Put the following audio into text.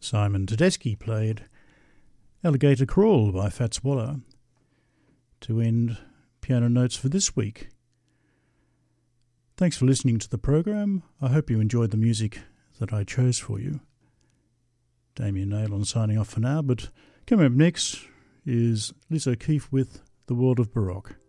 Simon Tedeschi played Alligator Crawl by Fats Waller to end Piano Notes for this week. Thanks for listening to the program. I hope you enjoyed the music that I chose for you. Damien Naylor signing off for now, but coming up next is Liz O'Keeffe with The World of Baroque.